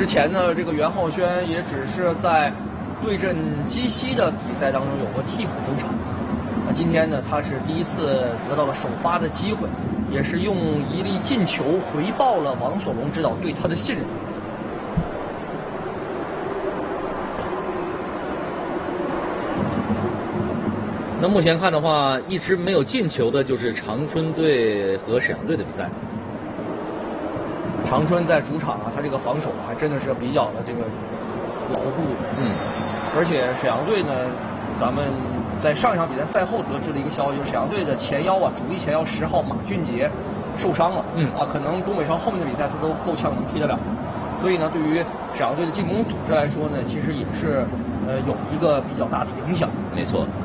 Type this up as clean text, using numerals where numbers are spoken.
之前呢，这个袁浩轩也只是在对阵基西的比赛当中有过替补登场。那今天呢，他是第一次得到了首发的机会，也是用一粒进球回报了王索龙指导对他的信任。 那目前看的话，一直没有进球的就是长春队和沈阳队的比赛。 长春在主场啊，他这个防守还真的是比较的这个牢固。而且沈阳队呢，咱们在上一场比赛赛后得知了一个消息，就是沈阳队的前腰啊，主力前腰10号马俊杰受伤了。可能东北超后面的比赛他都够呛能踢得了。所以呢，对于沈阳队的进攻组织来说呢，其实也是有一个比较大的影响。 没错。